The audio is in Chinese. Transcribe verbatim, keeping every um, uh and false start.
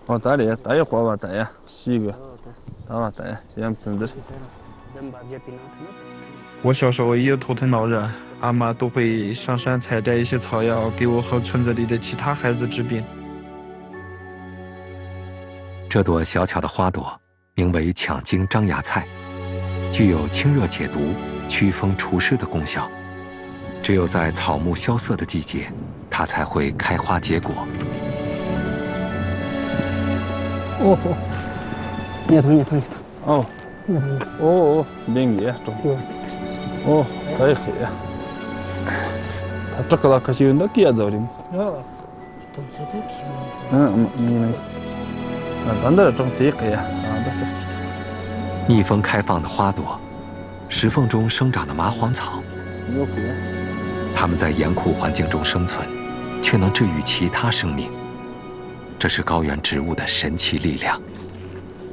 哦，带的带一花吧，带呀，洗一个，带吧带，也不真的。 我小时候也头疼脑热，阿妈都会上山采摘一些草药，给我和村子里的其他孩子治病。 这朵小巧的花朵名为抢经张芽菜，具有清热解毒、祛风除湿的功效。只有在草木萧瑟的季节，它才会开花结果。 哦吼，捏疼捏疼捏疼。 哦，哦哦，淋液中。哦，带黑呀。他这个了可是有那叶子的。 哦，都在这地方。 嗯嗯，你那。啊，等等，种这个呀，啊，那是。 逆风开放的花朵，石缝中生长的麻黄草。 有给。 它们在严酷环境中生存，却能治愈其他生命。这是高原植物的神奇力量。